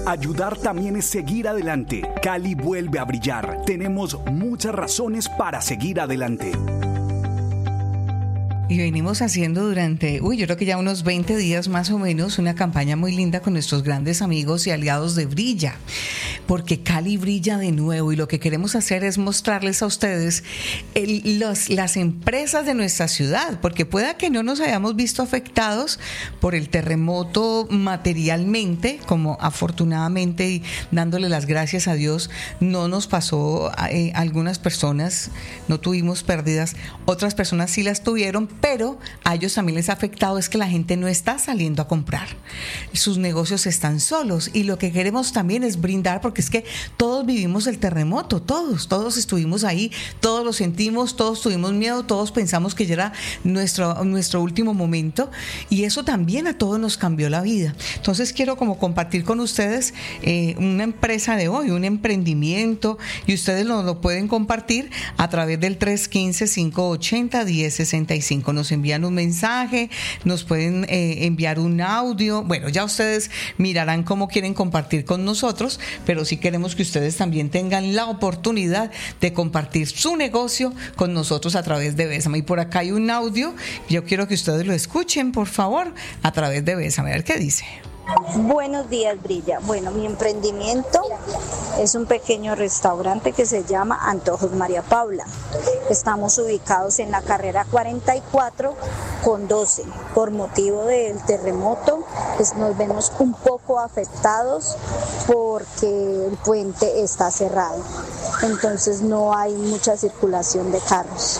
Ayudar también es seguir adelante. Cali vuelve a brillar. Tenemos muchas razones para seguir adelante. Y venimos haciendo durante, yo creo que ya unos 20 días más o menos, una campaña muy linda con nuestros grandes amigos y aliados de Brilla, porque Cali brilla de nuevo y lo que queremos hacer es mostrarles a ustedes las empresas de nuestra ciudad, porque pueda que no nos hayamos visto afectados por el terremoto materialmente, como afortunadamente y dándole las gracias a Dios, no nos pasó a algunas personas, no tuvimos pérdidas, otras personas sí las tuvieron, pero a ellos también les ha afectado es que la gente no está saliendo a comprar. Sus negocios están solos y lo que queremos también es brindar, porque es que todos vivimos el terremoto, todos estuvimos ahí, todos lo sentimos, todos tuvimos miedo, todos pensamos que ya era nuestro último momento y eso también a todos nos cambió la vida. Entonces quiero como compartir con ustedes una empresa de hoy, un emprendimiento y ustedes lo pueden compartir a través del 315-580-1065. Nos envían un mensaje, nos pueden enviar un audio. Bueno, ya ustedes mirarán cómo quieren compartir con nosotros, pero sí queremos que ustedes también tengan la oportunidad de compartir su negocio con nosotros a través de Bésame. Y por acá hay un audio, yo quiero que ustedes lo escuchen, por favor, a través de Bésame. A ver qué dice. Buenos días, Brilla. Bueno, mi emprendimiento es un pequeño restaurante que se llama Antojos María Paula. Estamos ubicados en la carrera 44 con 12. Por motivo del terremoto, pues nos vemos un poco afectados porque el puente está cerrado. Entonces no hay mucha circulación de carros.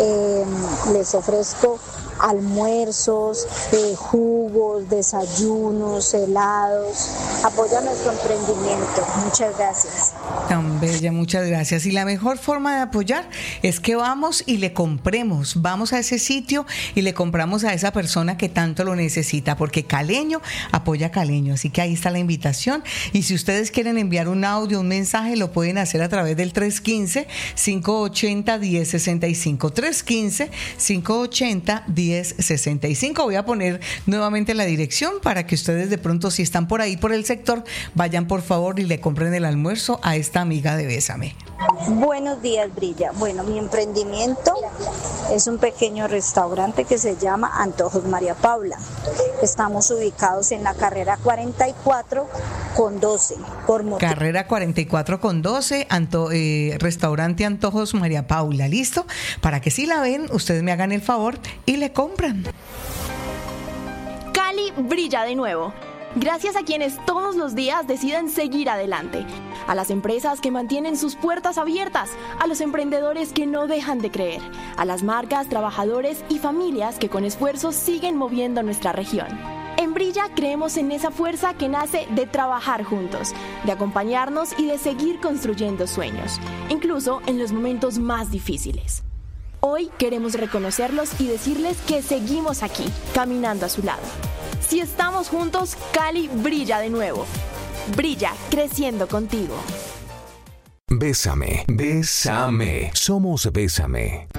Les ofrezco almuerzos, jugos, desayunos, helados. Apoya nuestro emprendimiento. Muchas gracias. Tan bella, muchas gracias. Y la mejor forma de apoyar es que vamos y le compremos. Vamos a ese sitio y le compramos a esa persona que tanto lo necesita, porque caleño apoya caleño. Así que ahí está la invitación. Y si ustedes quieren enviar un audio, un mensaje, lo pueden hacer a través del 315-580-1065. 315-580-1065. Voy a poner nuevamente la dirección para que ustedes de pronto, si están por ahí por el sector, vayan por favor y le compren el almuerzo a esta amiga de Bésame. Buenos días, Brilla. Bueno, mi emprendimiento es un pequeño restaurante que se llama Antojos María Paula. Estamos ubicados en la carrera 44 con 12. Carrera 44 con 12, restaurante Antojos María Paula. ¿Listo? Para que si la ven, ustedes me hagan el favor y le compran. Cali brilla de nuevo. Gracias a quienes todos los días deciden seguir adelante, a las empresas que mantienen sus puertas abiertas, a los emprendedores que no dejan de creer, a las marcas, trabajadores y familias que con esfuerzo siguen moviendo nuestra región. En Brilla creemos en esa fuerza que nace de trabajar juntos, de acompañarnos y de seguir construyendo sueños, incluso en los momentos más difíciles. Hoy queremos reconocerlos y decirles que seguimos aquí, caminando a su lado. Si estamos juntos, Cali brilla de nuevo. Brilla creciendo contigo. Bésame, bésame. Somos Bésame.